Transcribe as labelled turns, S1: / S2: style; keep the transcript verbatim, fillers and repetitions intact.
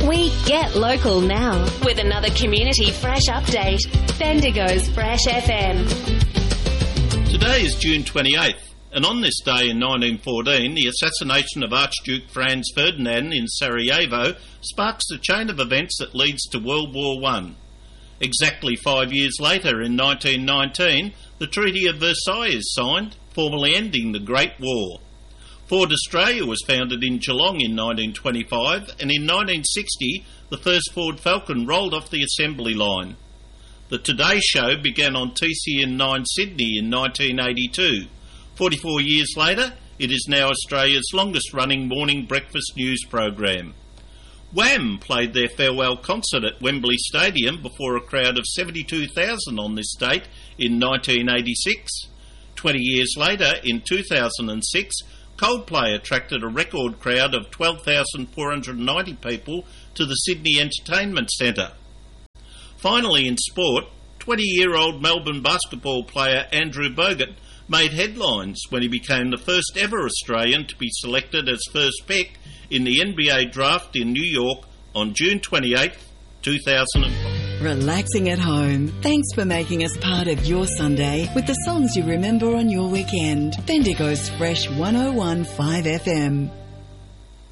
S1: We get local now with another Community Fresh update. Bendigo's Fresh F M.
S2: Today is June twenty-eighth, and on this day in nineteen fourteen, the assassination of Archduke Franz Ferdinand in Sarajevo sparks a chain of events that leads to World War One. Exactly five years later, in nineteen nineteen, the Treaty of Versailles is signed, formally ending the Great War. Ford Australia was founded in Geelong in nineteen twenty-five, and in nineteen sixty, the first Ford Falcon rolled off the assembly line. The Today Show began on T C N nine Sydney in nineteen eighty-two. forty-four years later, it is now Australia's longest-running morning breakfast news program. Wham played their farewell concert at Wembley Stadium before a crowd of seventy-two thousand on this date in nineteen eighty-six. Twenty years later, in two thousand six, Coldplay attracted a record crowd of twelve thousand four hundred ninety people to the Sydney Entertainment Centre. Finally, in sport, twenty-year-old Melbourne basketball player Andrew Bogut made headlines when he became the first ever Australian to be selected as first pick in the N B A draft in New York on June twenty-eighth, two thousand five.
S3: Relaxing at home. Thanks for making us part of your Sunday with the songs you remember on your weekend. Bendigo's Fresh one oh one point five F M.